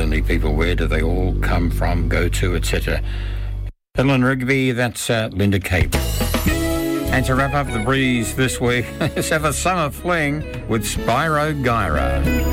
lonely people, where do they all come from, go to, etc. Ellen Rigby, that's Linda Cape. And to wrap up the breeze this week, let's have a summer fling with Spyro Gyra.